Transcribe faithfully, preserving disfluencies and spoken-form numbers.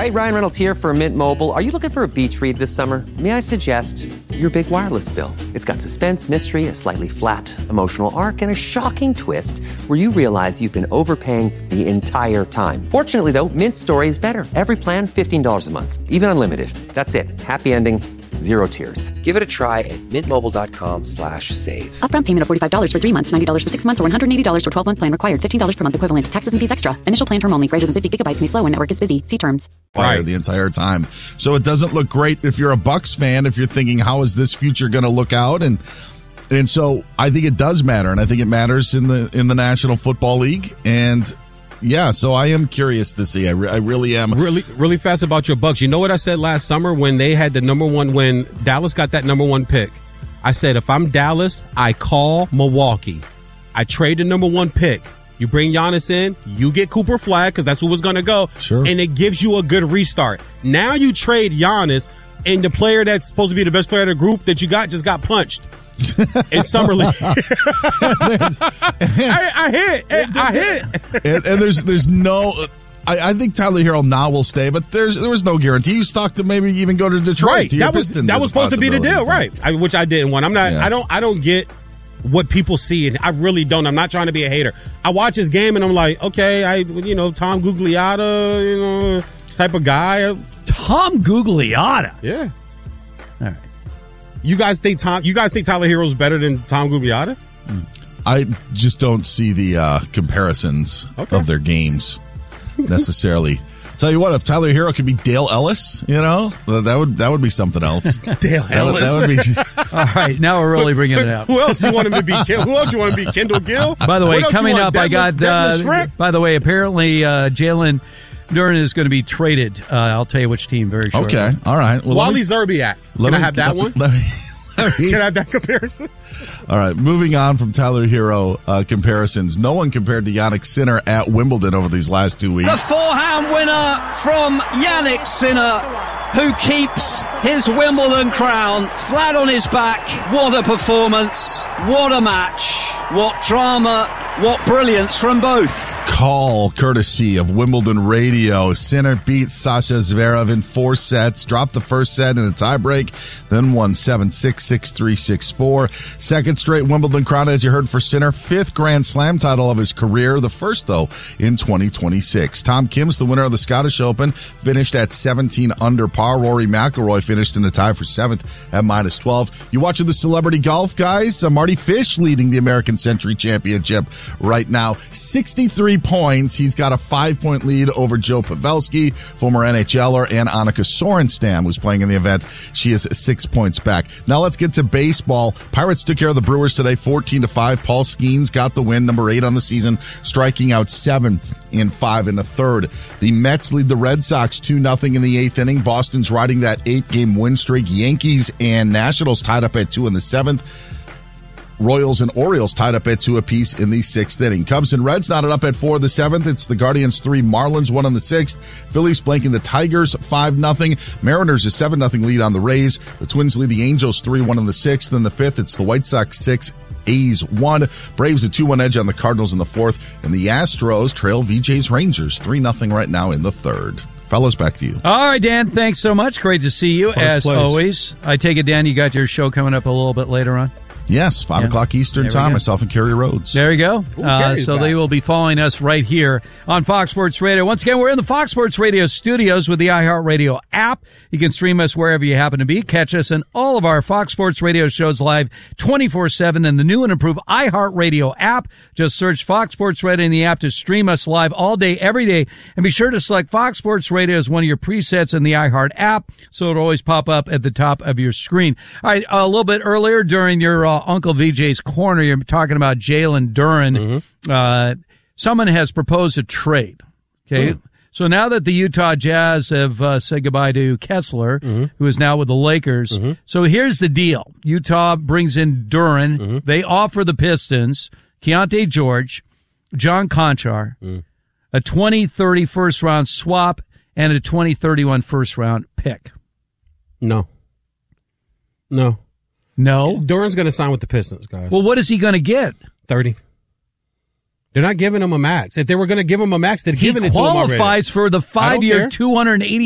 right, Ryan Reynolds here for Mint Mobile. Are you looking for a beach read this summer? May I suggest your big wireless bill? It's got suspense, mystery, a slightly flat emotional arc, and a shocking twist where you realize you've been overpaying the entire time. Fortunately, though, Mint's story is better. Every plan, fifteen dollars a month, even unlimited. That's it. Happy ending, zero tears. Give it a try at mintmobile.com slash save. Upfront payment of forty-five dollars for three months, ninety dollars for six months, or one hundred eighty dollars for twelve-month plan required. fifteen dollars per month equivalent. Taxes and fees extra. Initial plan term only. Greater than fifty gigabytes may slow when network is busy. See terms. Fire the entire time. So it doesn't look great if you're a Bucks fan, if you're thinking, how is this future going to look out? And and so I think it does matter, and I think it matters in the in the National Football League. And yeah, so I am curious to see. I, re- I really am. Really, really fast about your Bucks. You know what I said last summer when they had the number one, when Dallas got that number one pick? I said, if I'm Dallas, I call Milwaukee. I trade the number one pick. You bring Giannis in, you get Cooper Flag because that's who was going to go. Sure. And it gives you a good restart. Now you trade Giannis, and the player that's supposed to be the best player of the group that you got just got punched. In summer league. I, I hit. I hit. And, and there's there's no. I, I think Tyler Hero now will stay, but there's there was no guarantee. He's stuck to maybe even go to Detroit. Right. To that was Pistons that was supposed to be the deal, right? I, which I didn't want. I'm not. Yeah. I don't. I don't get what people see, and I really don't. I'm not trying to be a hater. I watch his game, and I'm like, okay, I you know Tom Gugliotta, you know, type of guy. Tom Gugliotta. Yeah. All right. You guys think Tom? You guys think Tyler Hero's better than Tom Gugliotta? I just don't see the uh, comparisons Okay. of their games necessarily. Tell you what, if Tyler Hero could be Dale Ellis, you know, that would that would be something else. Dale That, Ellis. that would be. All right, now we're really bringing it up. Who else you want him to be? Who else you want to be? Kendall Gill? By the way, What else you coming want? up, I got. Devin- Devin Uh, Shrimp? by the way, apparently uh, Jalen Duren is going to be traded. Uh, I'll tell you which team very shortly. Okay, all right. Well, let Wally me- Zerbiak. let Can I me- have that let- one? let me- let me- Can I have that comparison? All right, moving on from Tyler Hero uh, comparisons. No one compared to Yannick Sinner at Wimbledon over these last two weeks. The forehand winner from Yannick Sinner, who keeps his Wimbledon crown flat on his back. What a performance. What a match. What drama. What brilliance from both. Call courtesy of Wimbledon Radio. Sinner beat Sasha Zverev in four sets, dropped the first set in a tiebreak, then won seven six, six three, six four. Second straight Wimbledon crown, as you heard, for Sinner. Fifth Grand Slam title of his career, the first, though, in twenty twenty-six. Tom Kim's the winner of the Scottish Open, finished at seventeen under par. Rory McIlroy finished in the tie for seventh at minus twelve. You watching the celebrity golf, guys? Uh, Marty Fish leading the American Century Championship right now. sixty-three points. He's got a five-point lead over Joe Pavelski, former N H L er, and Annika Sorenstam, who's playing in the event. She is six points back. Now let's get to baseball. Pirates took care of the Brewers today, fourteen to five. Paul Skeens got the win, number eight on the season, striking out seven in five in the third. The Mets lead the Red Sox two nothing in the eighth inning. Boston's riding that eight-game win streak. Yankees and Nationals tied up at two in the seventh. Royals and Orioles tied up at two apiece in the sixth inning. Cubs and Reds knotted up at four of the seventh. It's the Guardians three, Marlins one in the sixth. Phillies blanking the Tigers five nothing. Mariners a seven nothing lead on the Rays. The Twins lead the Angels three one in the sixth. In the fifth, it's the White Sox six, A's one. Braves a two one edge on the Cardinals in the fourth. And the Astros trail V J's Rangers three nothing right now in the third. Fellas, back to you. All right, Dan, thanks so much. Great to see you, First as place. always. I take it, Dan, you got your show coming up a little bit later on? Yes, five Yeah. o'clock Eastern There we time, go. myself and Kerry Rhodes. There you go. Ooh, Uh, Gary's so back. they will be following us right here on Fox Sports Radio. Once again, we're in the Fox Sports Radio studios with the iHeartRadio app. You can stream us wherever you happen to be. Catch us in all of our Fox Sports Radio shows live twenty-four seven in the new and improved iHeartRadio app. Just search Fox Sports Radio in the app to stream us live all day, every day. And be sure to select Fox Sports Radio as one of your presets in the iHeart app, so it'll always pop up at the top of your screen. All right, a little bit earlier during your uh, Uncle V J's Corner, you're talking about Jalen Duren. Mm-hmm. Uh, someone has proposed a trade. Okay. Mm. So now that the Utah Jazz have uh, said goodbye to Kessler, Mm-hmm. who is now with the Lakers. Mm-hmm. So here's the deal. Utah brings in Duren. Mm-hmm. They offer the Pistons Keontae George, John Conchar, Mm. a twenty thirty first round swap, and a twenty thirty-one first round pick. No. No. No? Duren's going to sign with the Pistons, guys. Well, what is he going to get? thirty. They're not giving him a max. If they were going to give him a max, they'd He given it to him already. qualifies for the I don't five-year, care. two hundred eighty